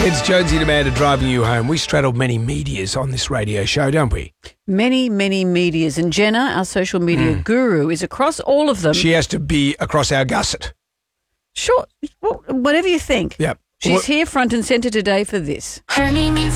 It's Jonesy and Amanda driving you home. We straddle many medias on this radio show, don't we? Many, many medias. And Jenna, our social media guru, is across all of them. She has to be across our gusset. Sure. Well, whatever you think. Yep. She's here front and centre today for this. Her name is